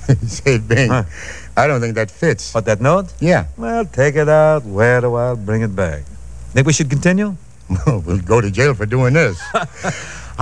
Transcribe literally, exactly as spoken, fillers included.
Say, Bing, Huh? I don't think that fits. What, that note? Yeah. Well, take it out, wear it a while, bring it back. Think we should continue? We'll go to jail for doing this.